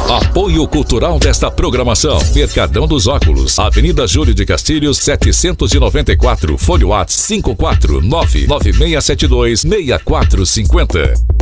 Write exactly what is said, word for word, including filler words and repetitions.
Apoio cultural desta programação: Mercadão dos Óculos, Avenida Júlio de Castilhos, setecentos e noventa e quatro, Fone WhatsApp cinco quatro nove nove seis sete dois seis quatro cinco zero.